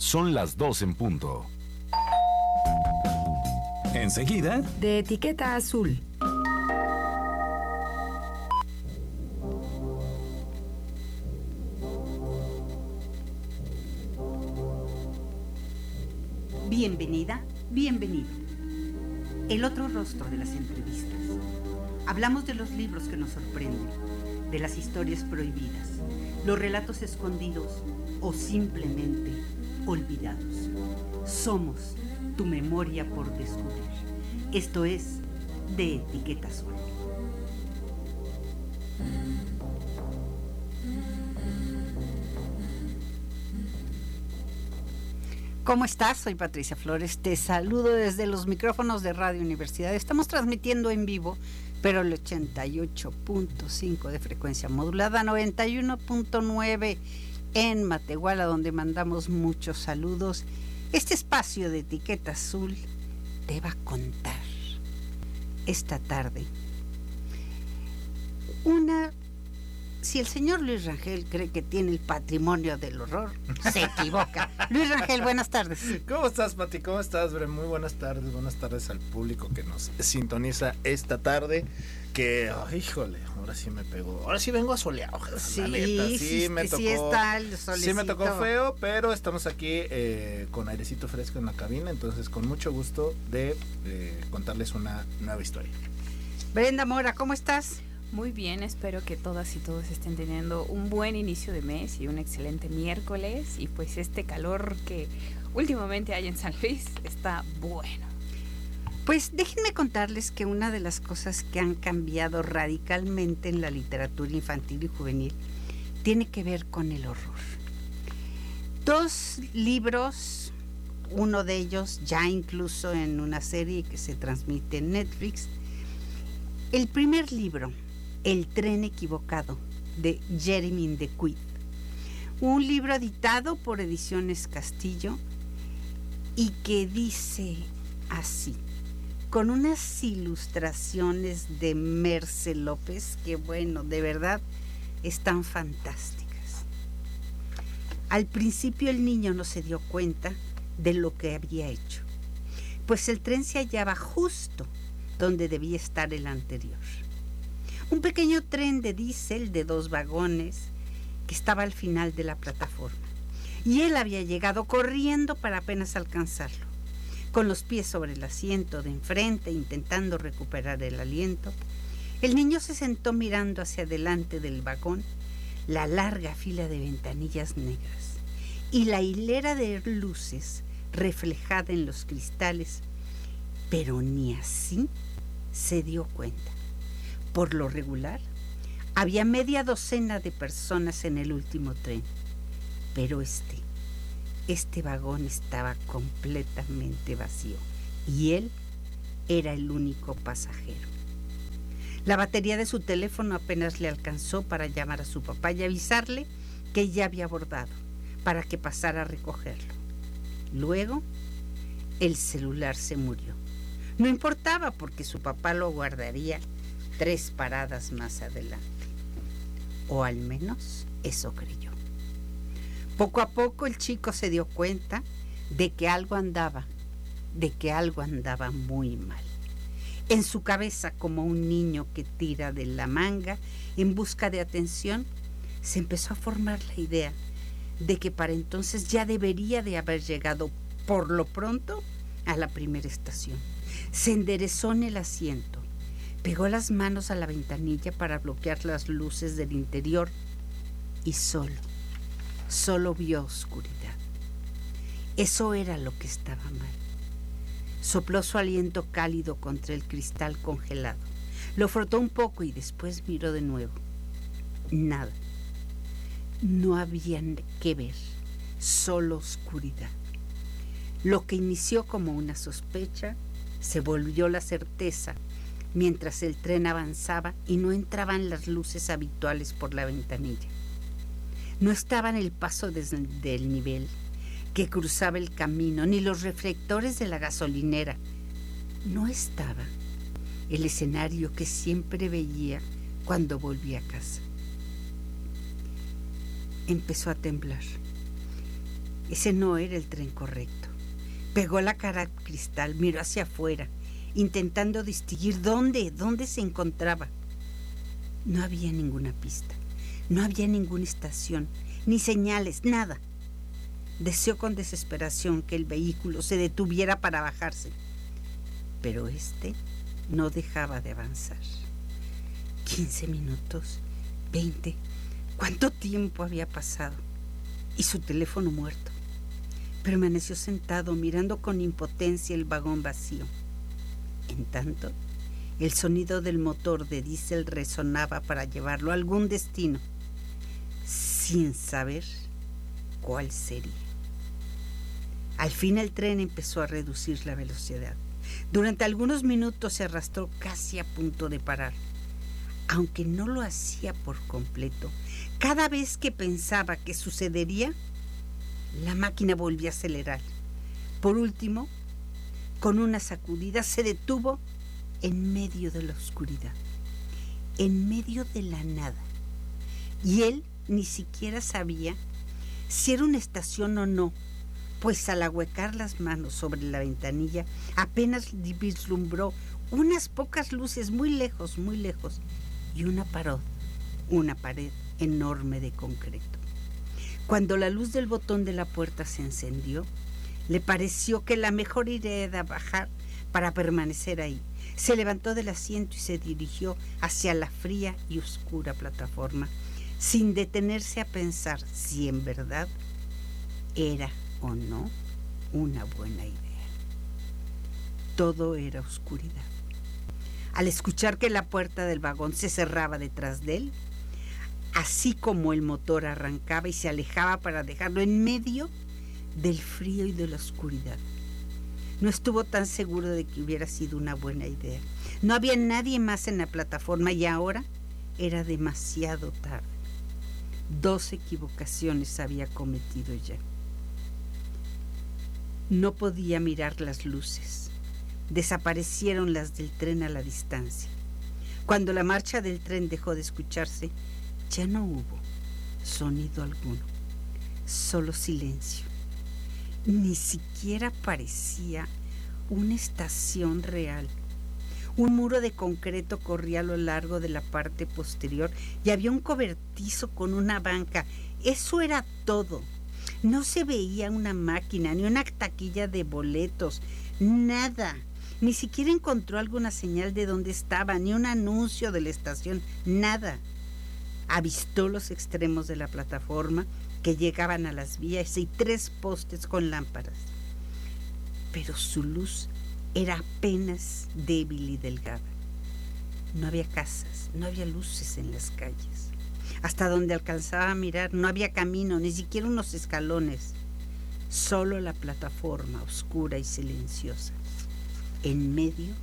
Son las 2 en punto. Enseguida, de Etiqueta Azul. Bienvenida, bienvenido. El otro rostro de las entrevistas. Hablamos de los libros que nos sorprenden, de las historias prohibidas, los relatos escondidos o simplemente olvidados. Somos tu memoria por descubrir. Esto es de Etiqueta Azul. ¿Cómo estás? Soy Patricia Flores. Te saludo desde los micrófonos de Radio Universidad. Estamos transmitiendo en vivo, pero el 88.5 de frecuencia modulada, 91.9 en Matehuala, donde mandamos muchos saludos. Este espacio de Etiqueta Azul te va a contar esta tarde si el señor Luis Rangel cree que tiene el patrimonio del horror, se equivoca. Luis Rangel, buenas tardes. ¿Cómo estás, Pati? ¿Cómo estás, Bre? Muy buenas tardes al público que nos sintoniza esta tarde. Que, híjole, ahora sí me pegó. Ahora sí vengo asoleado. Sí, la neta, sí me tocó. Sí está el solecito. Sí me tocó feo, pero estamos aquí con airecito fresco en la cabina, entonces con mucho gusto de contarles una nueva historia. Brenda Mora, ¿cómo estás? Muy bien, espero que todas y todos estén teniendo un buen inicio de mes y un excelente miércoles. Y pues este calor que últimamente hay en San Luis está bueno. Pues déjenme contarles que una de las cosas que han cambiado radicalmente en la literatura infantil y juvenil tiene que ver con el horror. 2 libros, uno de ellos ya incluso en una serie que se transmite en Netflix. El primer libro, El tren equivocado, de Jeremy Dequid. Un libro editado por Ediciones Castillo y que dice así, con unas ilustraciones de Merce López que, bueno, de verdad están fantásticas. Al principio el niño no se dio cuenta de lo que había hecho, pues el tren se hallaba justo donde debía estar el anterior. Un pequeño tren de diésel de 2 vagones que estaba al final de la plataforma. Y él había llegado corriendo para apenas alcanzarlo. Con los pies sobre el asiento de enfrente, intentando recuperar el aliento, el niño se sentó mirando hacia adelante del vagón la larga fila de ventanillas negras y la hilera de luces reflejada en los cristales, pero ni así se dio cuenta. Por lo regular, había media docena de personas en el último tren, pero este vagón estaba completamente vacío y él era el único pasajero. La batería de su teléfono apenas le alcanzó para llamar a su papá y avisarle que ya había abordado, para que pasara a recogerlo. Luego, el celular se murió. No importaba porque su papá lo guardaría 3 paradas más adelante. O al menos eso creyó. Poco a poco el chico se dio cuenta de que algo andaba muy mal. En su cabeza, como un niño que tira de la manga en busca de atención, se empezó a formar la idea de que para entonces ya debería de haber llegado por lo pronto a la primera estación. Se enderezó en el asiento, pegó las manos a la ventanilla para bloquear las luces del interior y solo vio oscuridad. Eso era lo que estaba mal. Sopló su aliento cálido contra el cristal congelado. Lo frotó un poco y después miró de nuevo. Nada. No había que ver, solo oscuridad. Lo que inició como una sospecha se volvió la certeza mientras el tren avanzaba y no entraban las luces habituales por la ventanilla. No estaban el paso del nivel que cruzaba el camino, ni los reflectores de la gasolinera. No estaba el escenario que siempre veía cuando volvía a casa. Empezó a temblar. Ese no era el tren correcto. Pegó la cara al cristal, miró hacia afuera, intentando distinguir dónde se encontraba. No había ninguna pista, no había ninguna estación, ni señales, nada. Deseó con desesperación que el vehículo se detuviera para bajarse, pero este no dejaba de avanzar. 15 minutos, 20, ¿cuánto tiempo había pasado? Y su teléfono muerto. Permaneció sentado mirando con impotencia el vagón vacío. En tanto, el sonido del motor de diésel resonaba para llevarlo a algún destino, sin saber cuál sería. Al fin el tren empezó a reducir la velocidad. Durante algunos minutos se arrastró casi a punto de parar. Aunque no lo hacía por completo, cada vez que pensaba que sucedería, la máquina volvía a acelerar. Por último, con una sacudida, se detuvo en medio de la oscuridad, en medio de la nada. Y él ni siquiera sabía si era una estación o no, pues al ahuecar las manos sobre la ventanilla apenas vislumbró unas pocas luces muy lejos, y una pared enorme de concreto. Cuando la luz del botón de la puerta se encendió, le pareció que la mejor idea era bajar para permanecer ahí. Se levantó del asiento y se dirigió hacia la fría y oscura plataforma, sin detenerse a pensar si en verdad era o no una buena idea. Todo era oscuridad. Al escuchar que la puerta del vagón se cerraba detrás de él, así como el motor arrancaba y se alejaba para dejarlo en medio del frío y de la oscuridad, no estuvo tan seguro de que hubiera sido una buena idea. No había nadie más en la plataforma y ahora era demasiado tarde. 2 equivocaciones había cometido ya. No podía mirar las luces. Desaparecieron las del tren a la distancia. Cuando la marcha del tren dejó de escucharse, ya no hubo sonido alguno, solo silencio. Ni siquiera parecía una estación real. Un muro de concreto corría a lo largo de la parte posterior y había un cobertizo con una banca. Eso era todo. No se veía una máquina, ni una taquilla de boletos, nada. Ni siquiera encontró alguna señal de dónde estaba, ni un anuncio de la estación, nada. Avistó los extremos de la plataforma que llegaban a las vías y 3 postes con lámparas. Pero su luz era apenas débil y delgada. No había casas, no había luces en las calles. Hasta donde alcanzaba a mirar no había camino, ni siquiera unos escalones. Solo la plataforma oscura y silenciosa, en medio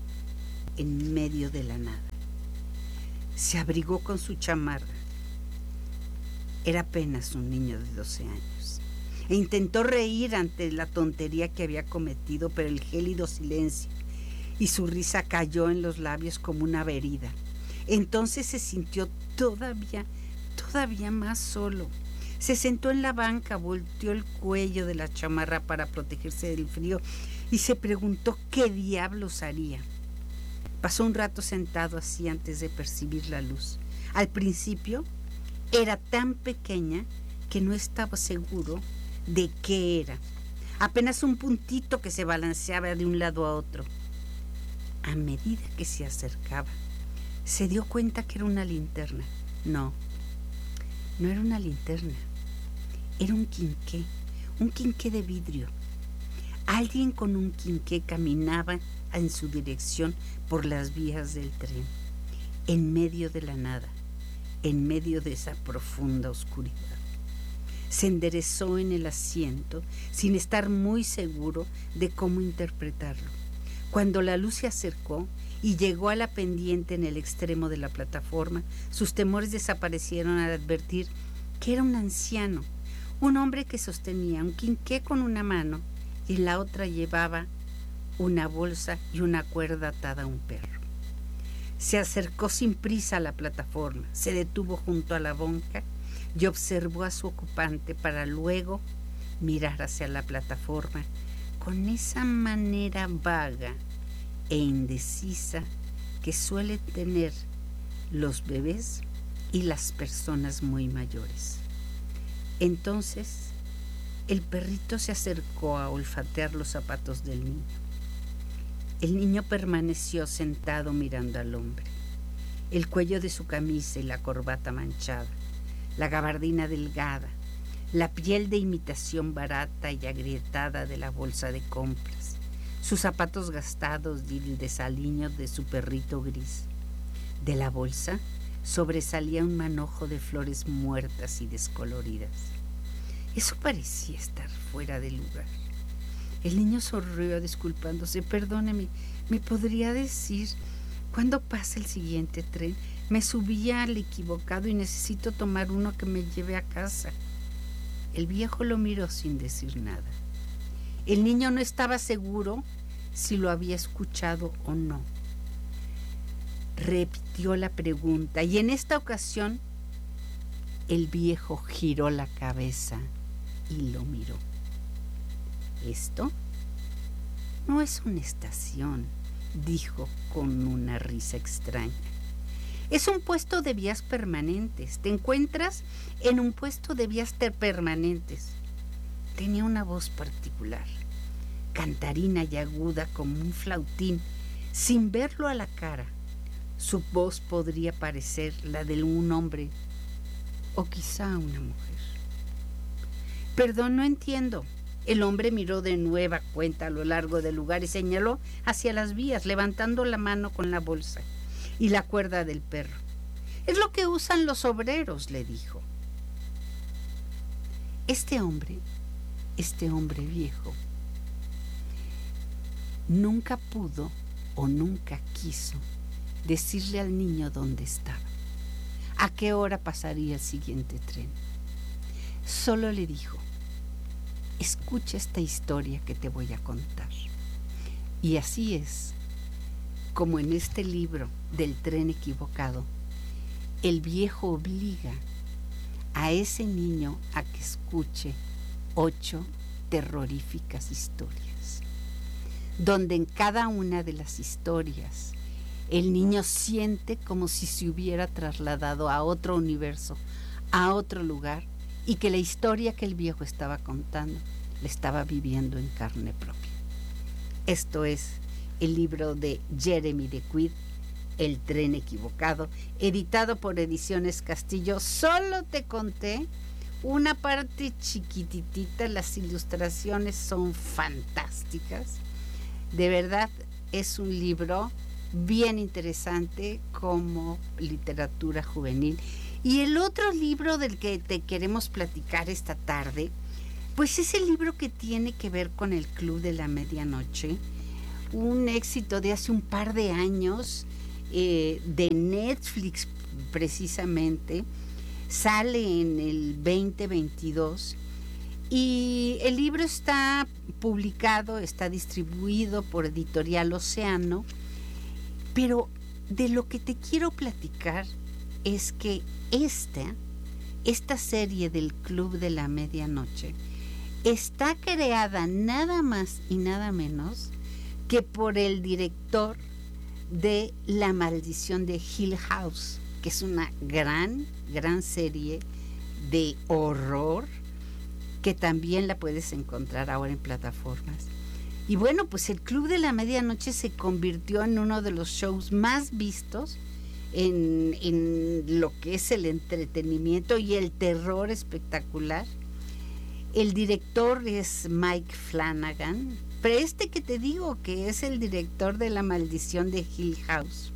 de la nada. Se abrigó con su chamarra. Era apenas un niño de 12 años. E intentó reír ante la tontería que había cometido, pero el gélido silencio y su risa cayó en los labios como una herida. Entonces se sintió todavía más solo. Se sentó en la banca, volteó el cuello de la chamarra para protegerse del frío y se preguntó qué diablos haría. Pasó un rato sentado así antes de percibir la luz. Al principio era tan pequeña que no estaba seguro de qué era. Apenas un puntito que se balanceaba de un lado a otro. A medida que se acercaba, se dio cuenta que era una linterna. No era una linterna. Era un quinqué de vidrio. Alguien con un quinqué caminaba en su dirección por las vías del tren, en medio de la nada, en medio de esa profunda oscuridad. Se enderezó en el asiento sin estar muy seguro de cómo interpretarlo. Cuando la luz se acercó y llegó a la pendiente en el extremo de la plataforma, sus temores desaparecieron al advertir que era un anciano, un hombre que sostenía un quinqué con una mano y en la otra llevaba una bolsa y una cuerda atada a un perro. Se acercó sin prisa a la plataforma, se detuvo junto a la banca y observó a su ocupante para luego mirar hacia la plataforma con esa manera vaga e indecisa que suelen tener los bebés y las personas muy mayores. Entonces, el perrito se acercó a olfatear los zapatos del niño. El niño permaneció sentado mirando al hombre. El cuello de su camisa y la corbata manchada, la gabardina delgada, la piel de imitación barata y agrietada de la bolsa de compras, sus zapatos gastados y el desaliño de su perrito gris. De la bolsa sobresalía un manojo de flores muertas y descoloridas. Eso parecía estar fuera de lugar. El niño sonrió disculpándose. Perdóneme, ¿me podría decir cuándo pasa el siguiente tren? Me subí al equivocado y necesito tomar uno que me lleve a casa. El viejo lo miró sin decir nada. El niño no estaba seguro si lo había escuchado o no. Repitió la pregunta y en esta ocasión el viejo giró la cabeza y lo miró. Esto no es una estación, dijo con una risa extraña. Es un puesto de vías permanentes. Te encuentras en un puesto de vías permanentes. Tenía una voz particular, cantarina y aguda como un flautín. Sin verlo a la cara, su voz podría parecer la de un hombre o quizá una mujer. Perdón, no entiendo. El hombre miró de nueva cuenta a lo largo del lugar y señaló hacia las vías, levantando la mano con la bolsa y la cuerda del perro. Es lo que usan los obreros, le dijo. Este hombre viejo, nunca pudo o nunca quiso decirle al niño dónde estaba, a qué hora pasaría el siguiente tren. Solo le dijo: escucha esta historia que te voy a contar. Y así es como en este libro del tren equivocado, el viejo obliga a ese niño a que escuche 8 terroríficas historias, donde en cada una de las historias el niño siente como si se hubiera trasladado a otro universo, a otro lugar, y que la historia que el viejo estaba contando la estaba viviendo en carne propia. Esto es el libro de Jeremy Decouidd, El tren equivocado, editado por Ediciones Castillo. Solo te conté una parte chiquititita, las ilustraciones son fantásticas. De verdad es un libro bien interesante como literatura juvenil. Y el otro libro del que te queremos platicar esta tarde, pues es el libro que tiene que ver con el Club de la Medianoche, un éxito de hace un par de años, de Netflix precisamente. Sale en el 2022 y el libro está publicado, está distribuido por Editorial Océano, pero de lo que te quiero platicar es que esta serie del Club de la Medianoche está creada nada más y nada menos que por el director de La Maldición de Hill House, que es una gran serie de horror que también la puedes encontrar ahora en plataformas. Y bueno, pues el Club de la Medianoche se convirtió en uno de los shows más vistos en lo que es el entretenimiento y el terror espectacular. El director es Mike Flanagan, pero que te digo que es el director de La Maldición de Hill House.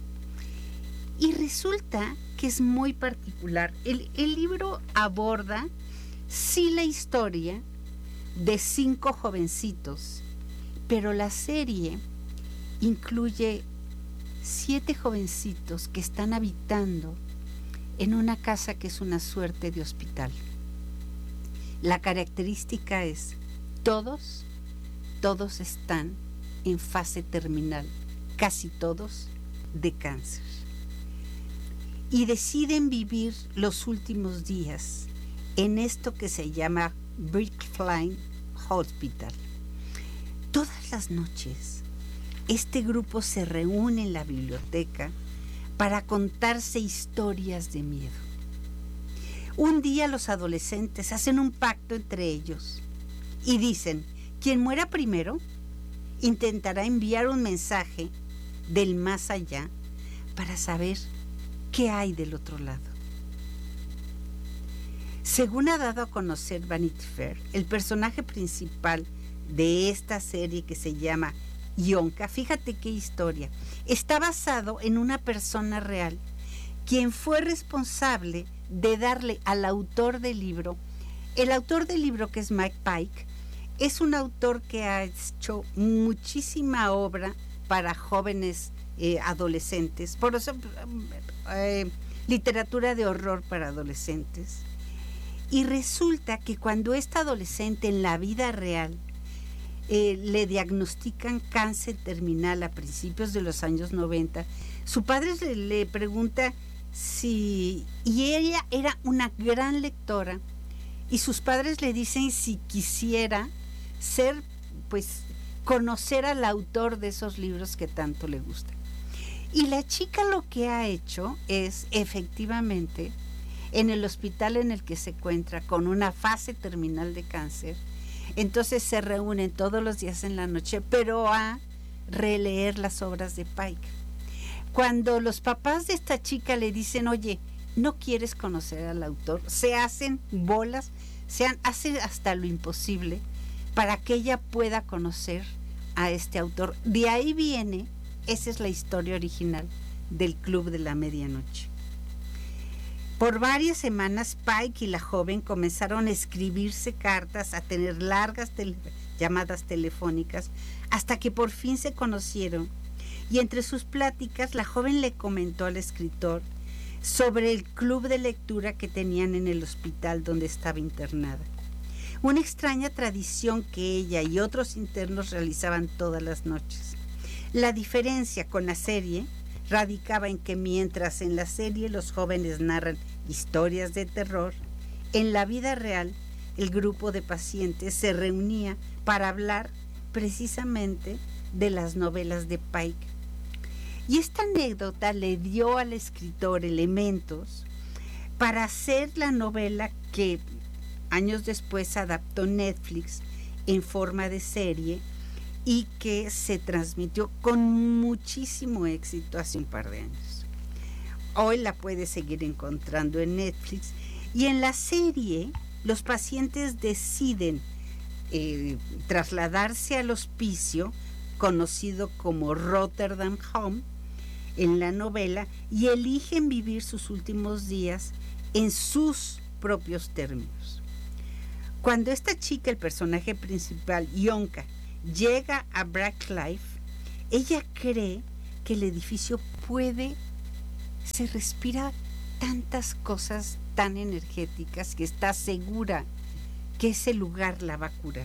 Y resulta que es muy particular. El libro aborda sí la historia de 5 jovencitos, pero la serie incluye 7 jovencitos que están habitando en una casa que es una suerte de hospital. La característica es todos están en fase terminal, casi todos de cáncer. Y deciden vivir los últimos días en esto que se llama Brick Flying Hospital. Todas las noches, este grupo se reúne en la biblioteca para contarse historias de miedo. Un día los adolescentes hacen un pacto entre ellos y dicen, quien muera primero intentará enviar un mensaje del más allá para saber qué hay del otro lado. Según ha dado a conocer Vanity Fair, el personaje principal de esta serie que se llama Yonka, fíjate qué historia, está basado en una persona real, quien fue responsable de darle al autor del libro, el autor del libro que es Mike Pike, es un autor que ha hecho muchísima obra para jóvenes adolescentes, por eso literatura de horror para adolescentes. Y resulta que cuando esta adolescente en la vida real le diagnostican cáncer terminal a principios de los años 90, su padre le pregunta si... Y ella era una gran lectora, y sus padres le dicen si quisiera ser, pues, conocer al autor de esos libros que tanto le gustan. Y la chica lo que ha hecho es, efectivamente, en el hospital en el que se encuentra con una fase terminal de cáncer, entonces se reúnen todos los días en la noche, pero a releer las obras de Pike. Cuando los papás de esta chica le dicen, oye, ¿no quieres conocer al autor?, se hacen bolas, hace hasta lo imposible para que ella pueda conocer a este autor. De ahí viene, esa es la historia original del Club de la Medianoche. Por varias semanas, Pike y la joven comenzaron a escribirse cartas, a tener largas llamadas telefónicas, hasta que por fin se conocieron. Y entre sus pláticas, la joven le comentó al escritor sobre el club de lectura que tenían en el hospital donde estaba internada. Una extraña tradición que ella y otros internos realizaban todas las noches. La diferencia con la serie radicaba en que mientras en la serie los jóvenes narran historias de terror, en la vida real el grupo de pacientes se reunía para hablar precisamente de las novelas de Pike. Y esta anécdota le dio al escritor elementos para hacer la novela que años después adaptó Netflix en forma de serie y que se transmitió con muchísimo éxito hace un par de años. Hoy la puedes seguir encontrando en Netflix, y en la serie los pacientes deciden trasladarse al hospicio conocido como Rotterdam Home en la novela, y eligen vivir sus últimos días en sus propios términos. Cuando esta chica, el personaje principal, Yonka, llega a Blacklife, ella cree que el edificio se respira tantas cosas tan energéticas que está segura que ese lugar la va a curar.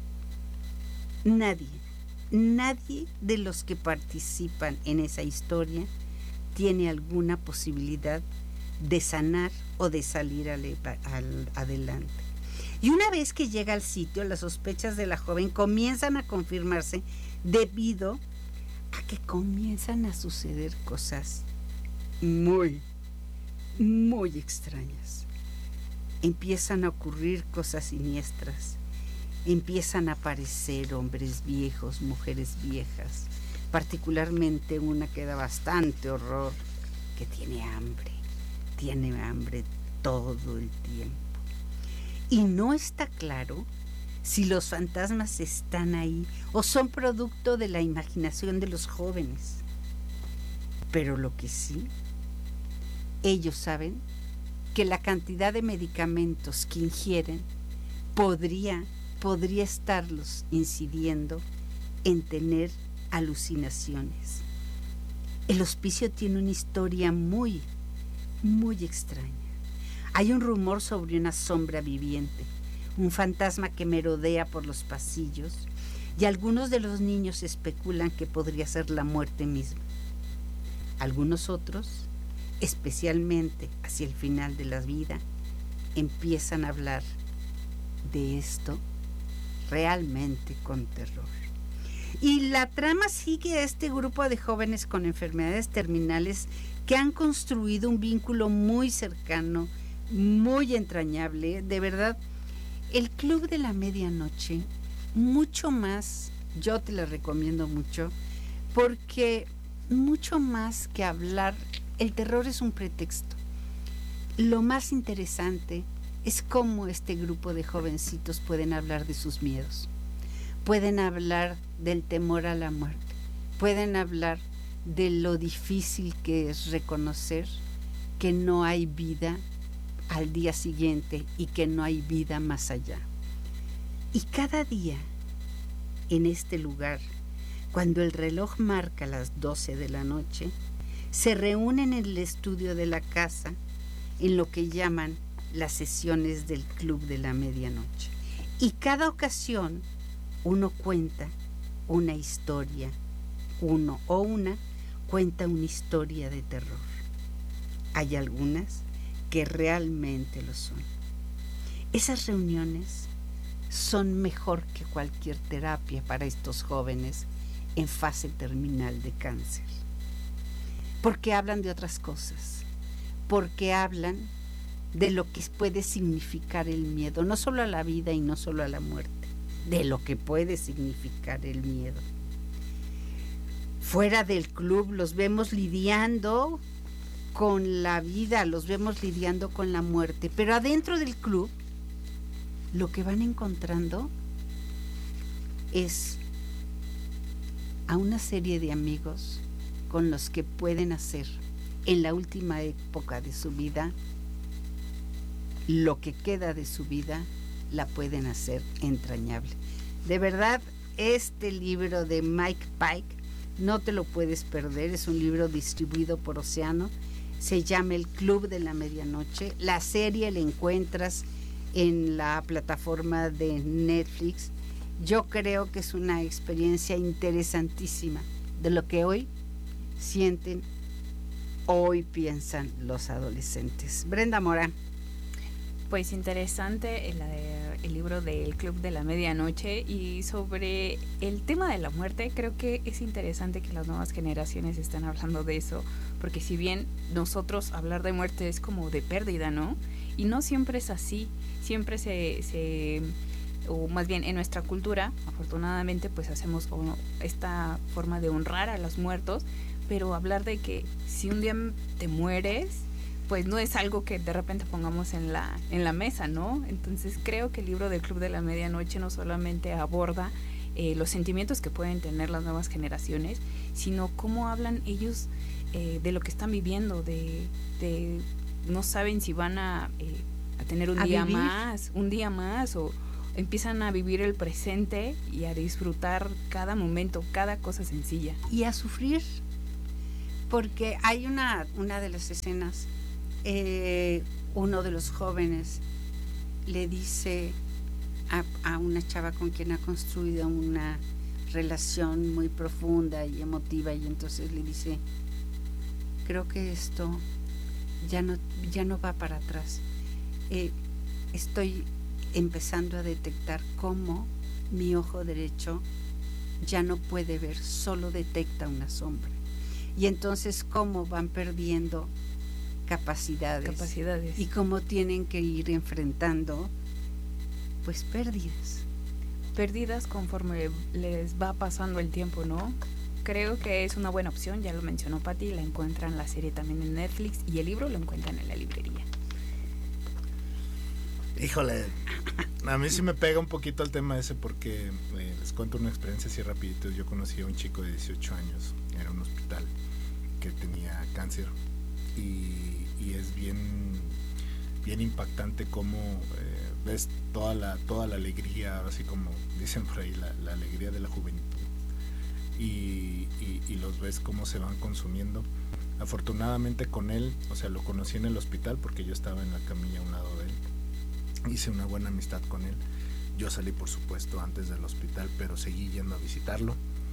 Nadie de los que participan en esa historia tiene alguna posibilidad de sanar o de salir adelante. Y una vez que llega al sitio, las sospechas de la joven comienzan a confirmarse debido a que comienzan a suceder cosas muy, muy extrañas. Empiezan a ocurrir cosas siniestras. Empiezan a aparecer hombres viejos, mujeres viejas, particularmente una que da bastante horror, que tiene hambre todo el tiempo. Y no está claro si los fantasmas están ahí o son producto de la imaginación de los jóvenes. Pero lo que sí, ellos saben que la cantidad de medicamentos que ingieren podría estarlos incidiendo en tener alucinaciones. El hospicio tiene una historia muy, muy extraña. Hay un rumor sobre una sombra viviente, un fantasma que merodea por los pasillos, y algunos de los niños especulan que podría ser la muerte misma. Algunos otros, especialmente hacia el final de la vida, empiezan a hablar de esto realmente con terror. Y la trama sigue a este grupo de jóvenes con enfermedades terminales que han construido un vínculo muy cercano, muy entrañable. De verdad, el Club de la Medianoche, mucho más, yo te la recomiendo mucho, porque mucho más que hablar, el terror es un pretexto. Lo más interesante es cómo este grupo de jovencitos pueden hablar de sus miedos, pueden hablar del temor a la muerte, pueden hablar de lo difícil que es reconocer que no hay vida al día siguiente y que no hay vida más allá. Y cada día en este lugar, cuando el reloj marca las 12 de la noche, se reúnen en el estudio de la casa en lo que llaman las sesiones del Club de la Medianoche. Y cada ocasión uno cuenta una historia, uno o una cuenta una historia de terror. Hay algunas que realmente lo son. Esas reuniones son mejor que cualquier terapia para estos jóvenes en fase terminal de cáncer. Porque hablan de otras cosas, porque hablan de lo que puede significar el miedo, no solo a la vida y no solo a la muerte, de lo que puede significar el miedo. Fuera del club los vemos lidiando con la vida, los vemos lidiando con la muerte, pero adentro del club lo que van encontrando es a una serie de amigos con los que pueden hacer en la última época de su vida, lo que queda de su vida, la pueden hacer entrañable. De verdad, este libro de Mike Pike no te lo puedes perder, es un libro distribuido por Océano, se llama El Club de la Medianoche. La serie la encuentras en la plataforma de Netflix. Yo creo que es una experiencia interesantísima de lo que hoy sienten, hoy piensan los adolescentes. Brenda Mora. Pues interesante el libro del Club de la Medianoche, y sobre el tema de la muerte creo que es interesante que las nuevas generaciones estén hablando de eso, porque si bien nosotros hablar de muerte es como de pérdida, ¿no? Y no siempre es así, siempre o más bien en nuestra cultura, afortunadamente, pues hacemos esta forma de honrar a los muertos, pero hablar de que si un día te mueres, pues no es algo que de repente pongamos en la mesa, ¿no? Entonces creo que el libro del Club de la Medianoche no solamente aborda los sentimientos que pueden tener las nuevas generaciones, sino cómo hablan ellos de lo que están viviendo, de no saben si van a tener un día más, o empiezan a vivir el presente y a disfrutar cada momento, cada cosa sencilla. Y a sufrir, porque hay una de las escenas, uno de los jóvenes le dice a una chava con quien ha construido una relación muy profunda y emotiva, y entonces le dice: creo que esto ya no va para atrás. Estoy empezando a detectar cómo mi ojo derecho ya no puede ver, solo detecta una sombra. Y entonces cómo van perdiendo capacidades y cómo tienen que ir enfrentando pues pérdidas conforme les va pasando el tiempo, ¿no? Creo que es una buena opción, ya lo mencionó Pati, la encuentran la serie también en Netflix y el libro lo encuentran en la librería. Híjole, a mí sí me pega un poquito el tema ese, porque les cuento una experiencia así rapidito. Yo conocí a un chico de 18 años, era un hospital que tenía cáncer, y es bien impactante cómo ves toda la alegría, así como dicen por ahí, la alegría de la juventud, y los ves cómo se van consumiendo. Afortunadamente con él, o sea, lo conocí en el hospital porque yo estaba en la camilla a un lado de él, hice una buena amistad con él. Yo salí, por supuesto, antes del hospital, pero seguí yendo a visitarlo,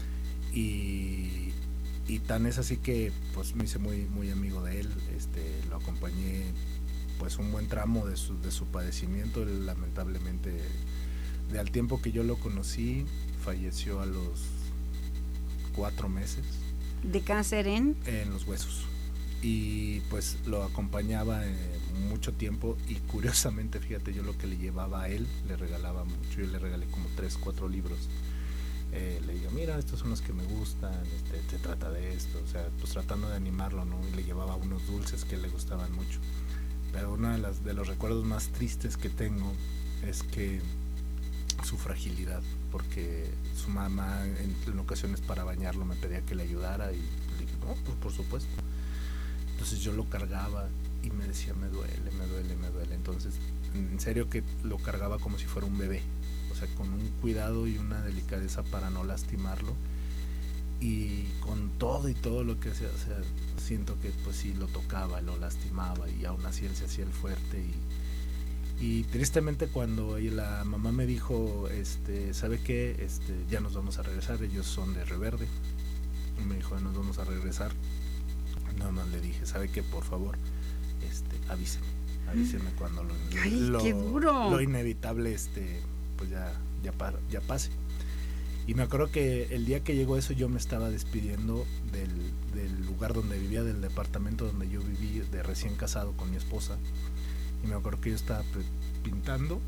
y tan es así que pues me hice muy, muy amigo de él. Lo acompañé pues un buen tramo de su padecimiento. Él lamentablemente al tiempo que yo lo conocí, falleció a los 4 meses. ¿De cáncer en? En los huesos. Y pues lo acompañaba mucho tiempo, y curiosamente, fíjate, yo lo que le llevaba a él, le regalaba mucho. Yo le regalé como 3, 4 libros. Le digo, mira, estos son los que me gustan, se trata de esto, o sea, pues tratando de animarlo, ¿no? Y le llevaba unos dulces que le gustaban mucho. Pero uno de los recuerdos más tristes que tengo es que su fragilidad, porque su mamá en ocasiones para bañarlo me pedía que le ayudara, y le dije, no, pues por supuesto. Entonces yo lo cargaba y me decía, me duele. Entonces, en serio que lo cargaba como si fuera un bebé, o sea, con un cuidado y una delicadeza para no lastimarlo, y con todo y todo lo que hacía, o sea, siento que pues sí lo tocaba, lo lastimaba, y aún así él se hacía el fuerte. Y tristemente, cuando la mamá me dijo, ¿sabe qué? Ya nos vamos a regresar, ellos son de Reverde, y me dijo, nos vamos a regresar. Nada más le dije, ¿sabe qué? Por favor, avíseme cuando ¡Qué duro! Lo inevitable pues ya pase. Y me acuerdo que el día que llegó eso, yo me estaba despidiendo del lugar donde vivía, del departamento donde yo viví de recién casado con mi esposa. Y me acuerdo que yo estaba pintando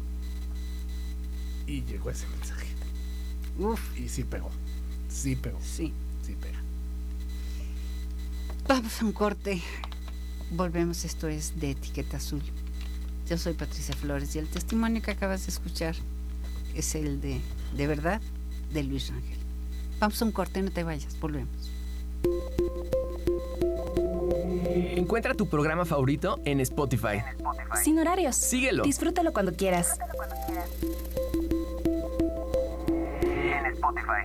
y llegó ese mensaje. Uf. Y sí pegó. Sí. Sí pega. Vamos a un corte. Volvemos, esto es de Etiqueta Azul. Yo soy Patricia Flores y el testimonio que acabas de escuchar es el de verdad, de Luis Rangel. Vamos a un corte, no te vayas, volvemos. Encuentra tu programa favorito en Spotify. Sin horarios. Síguelo. Disfrútalo cuando quieras. En Spotify.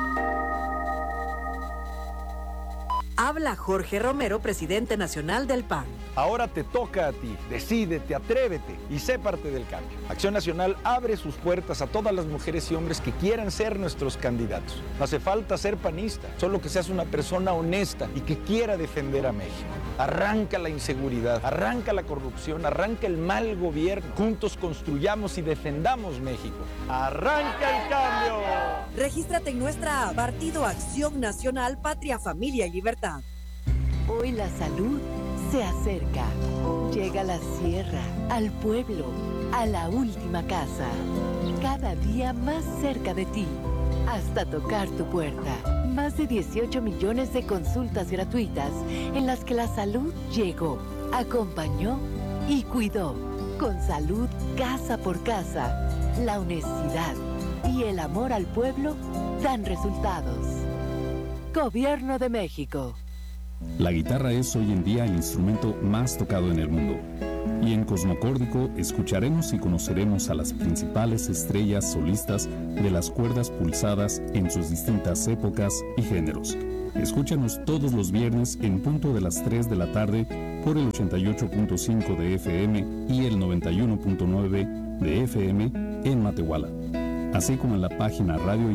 Habla Jorge Romero, presidente nacional del PAN. Ahora te toca a ti. Decídete, atrévete y sé parte del cambio. Acción Nacional abre sus puertas a todas las mujeres y hombres que quieran ser nuestros candidatos. No hace falta ser panista, solo que seas una persona honesta y que quiera defender a México. Arranca la inseguridad, arranca la corrupción, arranca el mal gobierno. Juntos construyamos y defendamos México. ¡Arranca el cambio! Regístrate en nuestra app, Partido Acción Nacional, Patria, Familia y Libertad. Hoy la salud se acerca. Llega a la sierra, al pueblo, a la última casa. Cada día más cerca de ti, hasta tocar tu puerta. Más de 18 millones de consultas gratuitas en las que la salud llegó, acompañó y cuidó. Con salud casa por casa, la honestidad y el amor al pueblo dan resultados. Gobierno de México. La guitarra es hoy en día el instrumento más tocado en el mundo. Y en Cosmocórdico escucharemos y conoceremos a las principales estrellas solistas de las cuerdas pulsadas en sus distintas épocas y géneros. Escúchanos todos los viernes en punto de las 3 de la tarde por el 88.5 de FM y el 91.9 de FM en Matehuala, así como en la página radio y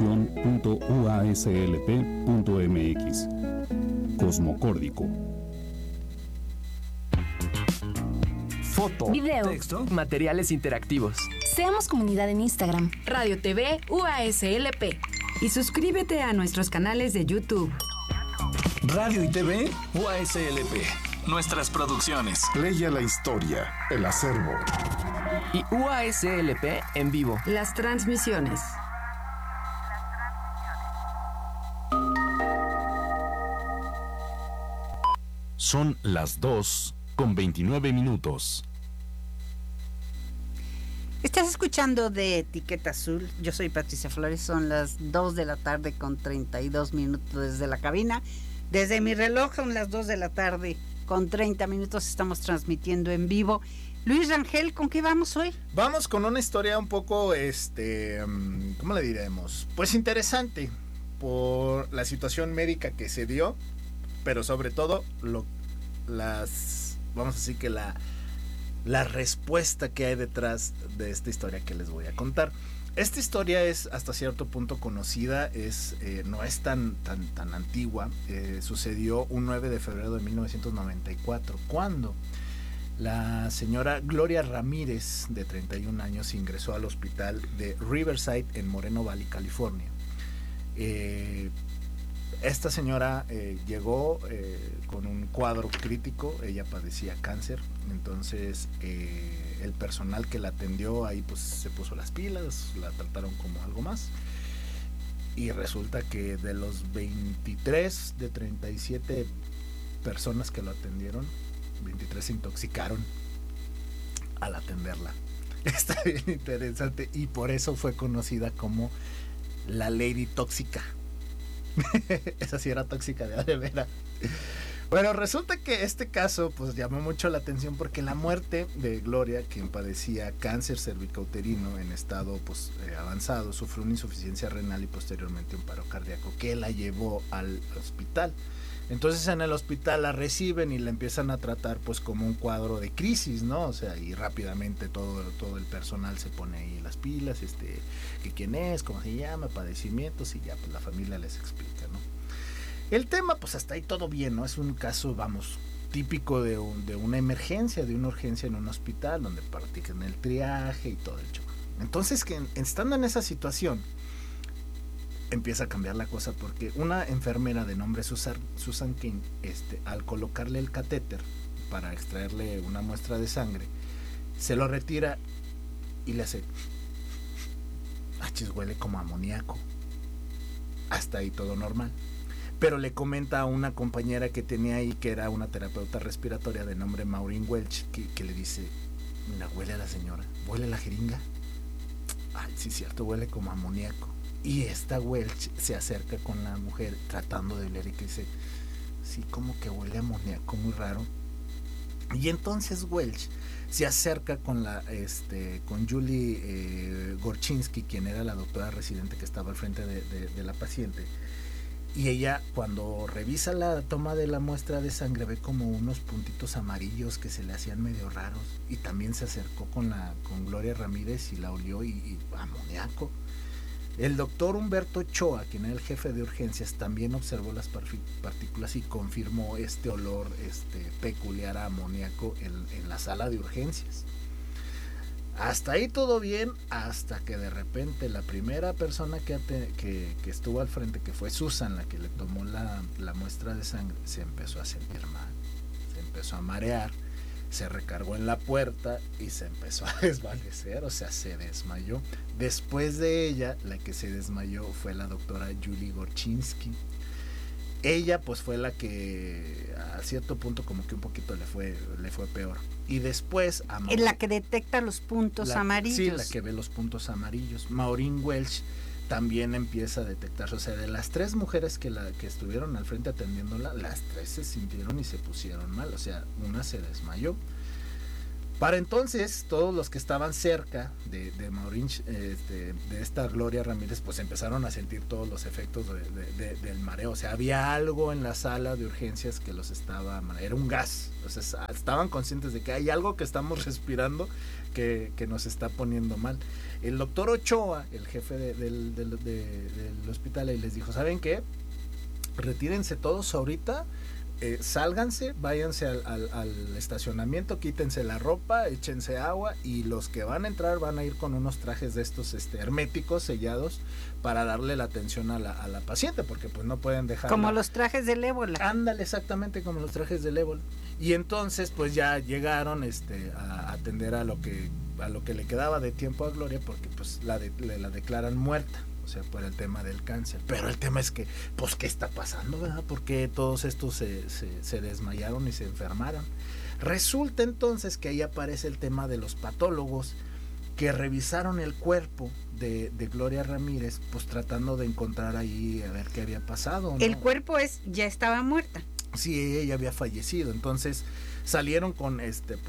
televisión.uaslp.mx. Cosmocórdico. Foto, Video, texto, materiales interactivos. Seamos comunidad en Instagram. Radio TV UASLP. Y suscríbete a nuestros canales de YouTube. Radio y TV UASLP. Nuestras producciones. Leia la historia, el acervo. Y UASLP en vivo. Las transmisiones. Son las 2:29. Estás escuchando de Etiqueta Azul. Yo soy Patricia Flores. Son las 2 de la tarde con 32 minutos desde la cabina. Desde mi reloj son las 2 de la tarde con 30 minutos. Estamos transmitiendo en vivo. Luis Rangel, ¿con qué vamos hoy? Vamos con una historia un poco, ¿cómo le diremos? Pues interesante por la situación médica que se dio, pero sobre todo vamos a decir que la respuesta que hay detrás de esta historia que les voy a contar. Esta historia es hasta cierto punto conocida, no es tan antigua. Sucedió un 9 de febrero de 1994, cuando La señora Gloria Ramírez, de 31 años, ingresó al hospital de Riverside en Moreno Valley, California. Esta señora llegó con un cuadro crítico. Ella padecía cáncer. Entonces el personal que la atendió ahí pues se puso las pilas, la trataron como algo más. Y resulta que de los 23 de 37 personas que lo atendieron, 23 se intoxicaron al atenderla. Está bien interesante, y por eso fue conocida como la Lady Tóxica. Esa sí era tóxica de veras. Bueno, resulta que este caso pues llamó mucho la atención porque la muerte de Gloria, quien padecía cáncer cervicouterino en estado pues avanzado, sufrió una insuficiencia renal y posteriormente un paro cardíaco que la llevó al hospital. Entonces en el hospital la reciben y la empiezan a tratar pues como un cuadro de crisis, ¿no? O sea, y rápidamente todo el personal se pone ahí las pilas, que quién es, cómo se llama, padecimientos, y ya pues la familia les explica, ¿no? El tema pues hasta ahí todo bien, ¿no? Es un caso, vamos, típico de una emergencia, de una urgencia en un hospital donde practican el triaje y todo el show. Entonces, que estando en esa situación, empieza a cambiar la cosa porque una enfermera de nombre Susan King, al colocarle el catéter para extraerle una muestra de sangre, se lo retira y le hace, huele como amoníaco. Hasta ahí todo normal. Pero le comenta a una compañera que tenía ahí, que era una terapeuta respiratoria de nombre Maureen Welch, que le dice, mira, huele a la señora, huele la jeringa. Ay, sí, cierto, huele como amoníaco. Y esta Welch se acerca con la mujer tratando de oler y que dice, sí, como que huele a amoníaco, muy raro. Y entonces Welch se acerca con con Julie Gorchinsky, quien era la doctora residente que estaba al frente de la paciente. Y ella, cuando revisa la toma de la muestra de sangre, ve como unos puntitos amarillos que se le hacían medio raros. Y también se acercó con Gloria Ramírez y la olió y amoníaco. El doctor Humberto Ochoa, quien era el jefe de urgencias, también observó las partículas y confirmó este olor peculiar a amoníaco en la sala de urgencias. Hasta ahí todo bien, hasta que de repente la primera persona que estuvo al frente, que fue Susan, la que le tomó la muestra de sangre, se empezó a sentir mal, se empezó a marear, se recargó en la puerta y se empezó a desvanecer, o sea, se desmayó. Después de ella, la que se desmayó fue la doctora Julie Gorchinsky. Ella pues fue la que a cierto punto como que un poquito le fue peor. Y después es la que detecta los puntos amarillos. Sí, la que ve los puntos amarillos. Maureen Welch también empieza a detectarse. O sea, de las 3 mujeres que estuvieron al frente atendiéndola, las 3 se sintieron y se pusieron mal. O sea, una se desmayó. Para entonces, todos los que estaban cerca de Maureen, de esta Gloria Ramírez, pues empezaron a sentir todos los efectos del mareo. O sea, había algo en la sala de urgencias que los estaba mareando. Era un gas. O sea, estaban conscientes de que hay algo que estamos respirando que nos está poniendo mal. El doctor Ochoa, el jefe del hospital, y les dijo, ¿saben qué? Retírense todos ahorita. Sálganse, váyanse al estacionamiento, quítense la ropa, échense agua, y los que van a entrar van a ir con unos trajes de estos herméticos sellados para darle la atención a la paciente, porque pues no pueden dejar como los trajes del ébola. Ándale, exactamente como los trajes del ébola. Y entonces pues ya llegaron a atender a lo que le quedaba de tiempo a Gloria, porque pues la declaran muerta. O sea, por el tema del cáncer. Pero el tema es que, pues, ¿qué está pasando, verdad? Porque todos estos se desmayaron y se enfermaron. Resulta entonces que ahí aparece el tema de los patólogos que revisaron el cuerpo de Gloria Ramírez, pues tratando de encontrar ahí a ver qué había pasado, ¿no? El cuerpo ya estaba muerta. Sí, ella había fallecido. Entonces salieron con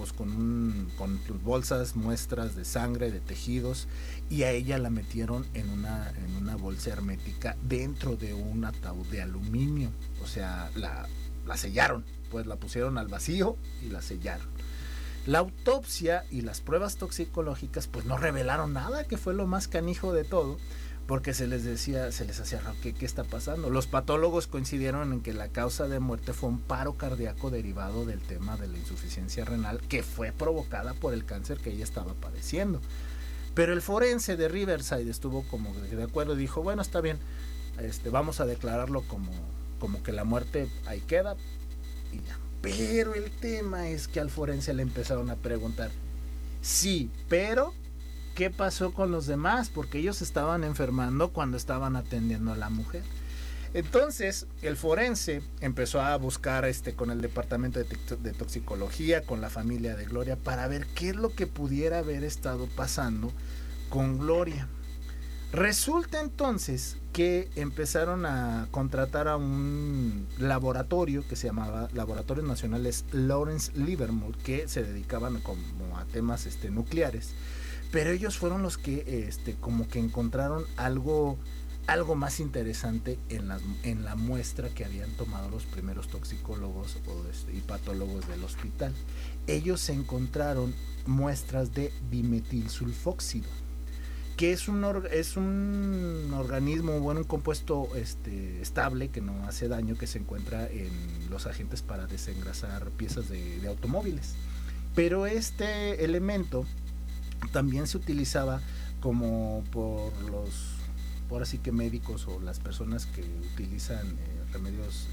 con bolsas, muestras de sangre, de tejidos, y a ella la metieron en una bolsa hermética dentro de un ataúd de aluminio. O sea, la sellaron, pues la pusieron al vacío y la sellaron. La autopsia y las pruebas toxicológicas pues no revelaron nada, que fue lo más canijo de todo, porque se les hacía raro, ¿qué está pasando? Los patólogos coincidieron en que la causa de muerte fue un paro cardíaco derivado del tema de la insuficiencia renal, que fue provocada por el cáncer que ella estaba padeciendo. Pero el forense de Riverside estuvo como de acuerdo y dijo, bueno, está bien, vamos a declararlo como que la muerte ahí queda y ya. Pero el tema es que al forense le empezaron a preguntar, sí, pero ¿qué pasó con los demás? Porque ellos estaban enfermando cuando estaban atendiendo a la mujer. Entonces el forense empezó a buscar con el departamento de toxicología, con la familia de Gloria, para ver qué es lo que pudiera haber estado pasando con Gloria. Resulta entonces que empezaron a contratar a un laboratorio que se llamaba Laboratorios Nacionales Lawrence Livermore, que se dedicaban como a temas nucleares, pero ellos fueron los que como que encontraron algo más interesante en la muestra que habían tomado los primeros toxicólogos y patólogos del hospital. Ellos encontraron muestras de dimetilsulfóxido, que es un organismo, un compuesto estable que no hace daño, que se encuentra en los agentes para desengrasar piezas de automóviles. Pero este elemento también se utilizaba como por así que médicos o las personas que utilizan remedios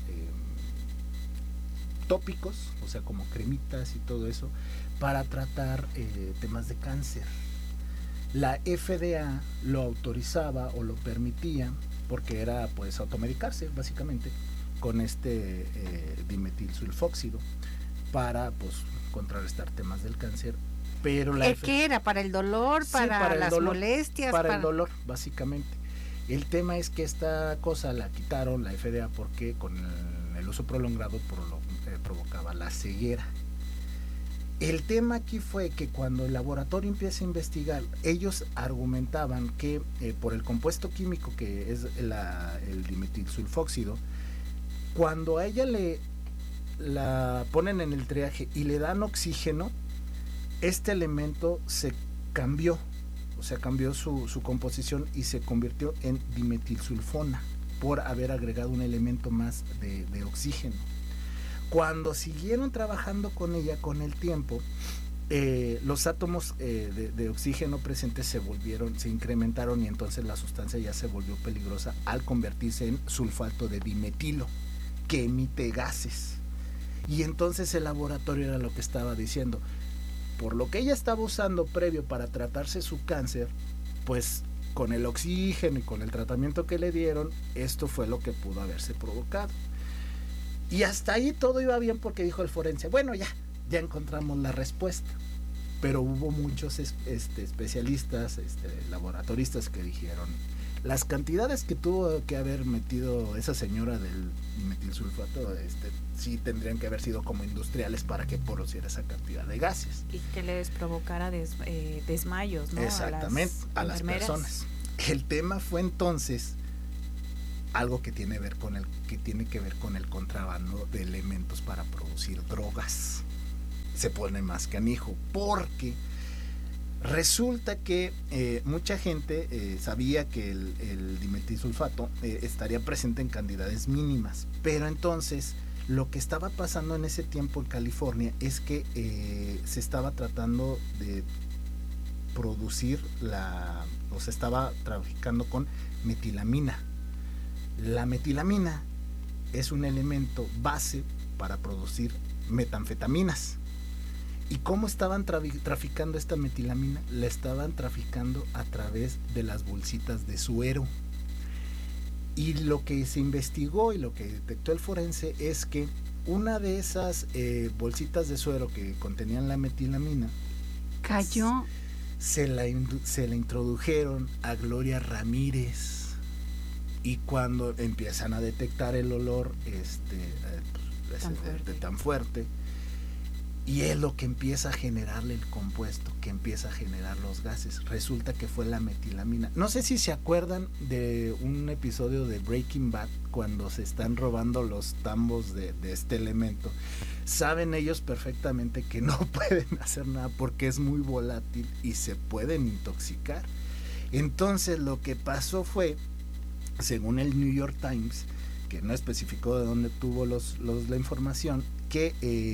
tópicos, o sea, como cremitas y todo eso, para tratar temas de cáncer. La FDA lo autorizaba o lo permitía porque era pues automedicarse básicamente con dimetilsulfóxido para pues contrarrestar temas del cáncer. Pero ¿qué era? ¿Para el dolor? Sí, ¿Para las dolor, molestias? Para el dolor, básicamente. El tema es que esta cosa la quitaron la FDA porque con el uso prolongado provocaba la ceguera. El tema aquí fue que cuando el laboratorio empieza a investigar, ellos argumentaban que por el compuesto químico que es el dimetilsulfóxido, cuando a ella la ponen en el triaje y le dan oxígeno, este elemento se cambió, o sea, cambió su composición y se convirtió en dimetilsulfona por haber agregado un elemento más de oxígeno. Cuando siguieron trabajando con ella con el tiempo, los átomos de oxígeno presentes se incrementaron y entonces la sustancia ya se volvió peligrosa al convertirse en sulfato de dimetilo, que emite gases. Y entonces el laboratorio era lo que estaba diciendo, por lo que ella estaba usando previo para tratarse su cáncer, pues con el oxígeno y con el tratamiento que le dieron, esto fue lo que pudo haberse provocado. Y hasta ahí todo iba bien porque dijo el forense, bueno, ya encontramos la respuesta. Pero hubo muchos especialistas, laboratoristas que dijeron, las cantidades que tuvo que haber metido esa señora del metilsulfato, sí tendrían que haber sido como industriales para que produciera esa cantidad de gases. Y que les provocara desmayos, ¿no? Exactamente, a las personas. El tema fue entonces algo que tiene que ver con el contrabando de elementos para producir drogas. Se pone más canijo porque resulta que mucha gente sabía que el dimetilsulfato estaría presente en cantidades mínimas, pero entonces lo que estaba pasando en ese tiempo en California es que se estaba tratando de producir se estaba traficando con metilamina. La metilamina es un elemento base para producir metanfetaminas. ¿Y cómo estaban traficando esta metilamina? La estaban traficando a través de las bolsitas de suero. Y lo que se investigó y lo que detectó el forense es que una de esas bolsitas de suero que contenían la metilamina cayó. Se la introdujeron a Gloria Ramírez. Y cuando empiezan a detectar el olor tan fuerte, y es lo que empieza a generarle el compuesto, que empieza a generar los gases. Resulta que fue la metilamina. No sé si se acuerdan de un episodio de Breaking Bad cuando se están robando los tambos de este elemento. Saben ellos perfectamente que no pueden hacer nada porque es muy volátil y se pueden intoxicar. Entonces lo que pasó fue, según el New York Times, que no especificó de dónde tuvo la información, que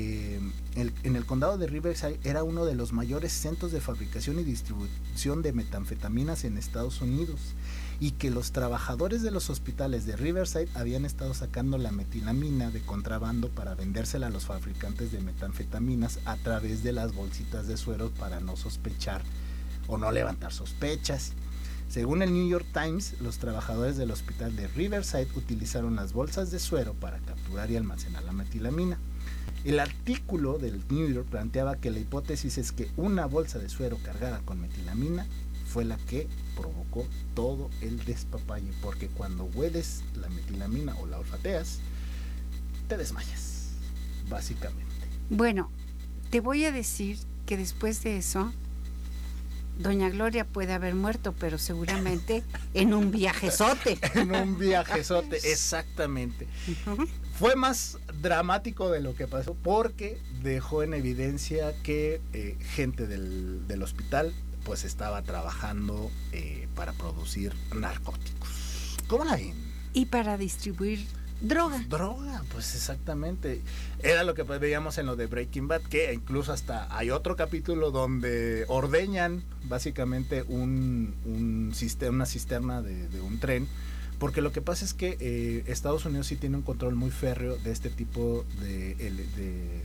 en el condado de Riverside era uno de los mayores centros de fabricación y distribución de metanfetaminas en Estados Unidos, y que los trabajadores de los hospitales de Riverside habían estado sacando la metilamina de contrabando para vendérsela a los fabricantes de metanfetaminas a través de las bolsitas de suero para no sospechar o no levantar sospechas. Según el New York Times, los trabajadores del hospital de Riverside utilizaron las bolsas de suero para capturar y almacenar la metilamina. El artículo del New York planteaba que la hipótesis es que una bolsa de suero cargada con metilamina fue la que provocó todo el despapalle, porque cuando hueles la metilamina o la olfateas, te desmayas, básicamente. Bueno, te voy a decir que después de eso, doña Gloria puede haber muerto, pero seguramente en un viajezote. En un viajezote, exactamente. Fue más dramático de lo que pasó, porque dejó en evidencia que gente del hospital pues estaba trabajando para producir narcóticos. ¿Cómo la ven? Y para distribuir droga. Droga, pues exactamente. Era lo que pues veíamos en lo de Breaking Bad, que incluso hasta hay otro capítulo donde ordeñan básicamente una cisterna de un tren, porque lo que pasa es que Estados Unidos sí tiene un control muy férreo de este tipo de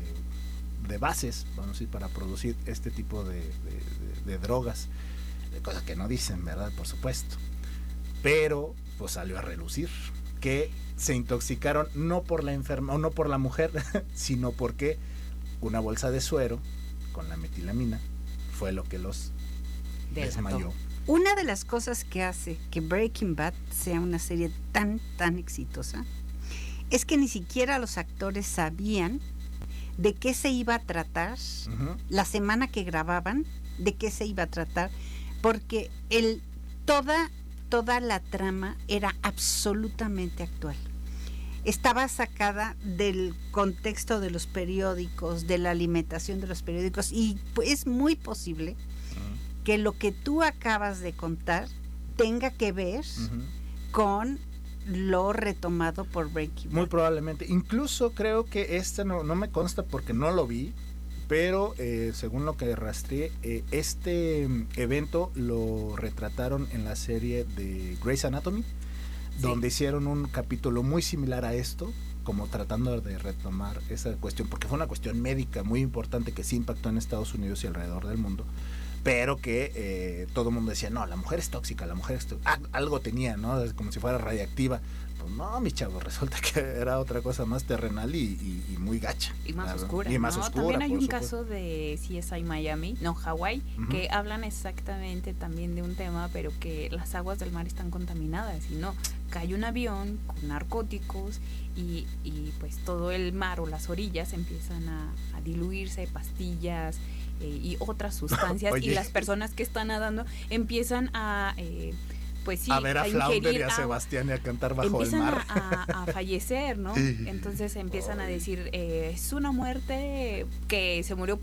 bases, vamos a decir, para producir este tipo de drogas, de cosas que no dicen, ¿verdad? Por supuesto. Pero pues salió a relucir que se intoxicaron no por la enferma o no por la mujer, sino porque una bolsa de suero con la metilamina fue lo que los desmayó. Una de las cosas que hace que Breaking Bad sea una serie tan exitosa es que ni siquiera los actores sabían de qué se iba a tratar la semana que grababan, de qué se iba a tratar, porque toda la trama era absolutamente actual. Estaba sacada del contexto de los periódicos, de la alimentación de los periódicos, y es muy posible que lo que tú acabas de contar tenga que ver con lo retomado por Breaking Bad. Muy probablemente. Incluso creo que no me consta porque no lo vi, pero según lo que rastreé, este evento lo retrataron en la serie de Grey's Anatomy, donde hicieron un capítulo muy similar a esto, como tratando de retomar esa cuestión, porque fue una cuestión médica muy importante que sí impactó en Estados Unidos y alrededor del mundo, pero que todo el mundo decía, no, la mujer es tóxica, algo tenía, ¿no? Como si fuera radiactiva. Pues no, mi chavo, resulta que era otra cosa más terrenal y muy gacha. Y más oscura. Y más oscura. También hay un caso de CSI Miami, Hawái, que hablan exactamente también de un tema, pero que las aguas del mar están contaminadas y no, cae un avión con narcóticos y pues todo el mar o las orillas empiezan a diluirse, pastillas y otras sustancias. Oye. Y las personas que están nadando empiezan a pues sí, a ver a Flounder y a Sebastián y a cantar bajo el mar. A fallecer, ¿no? Entonces empiezan a decir, es una muerte que se murió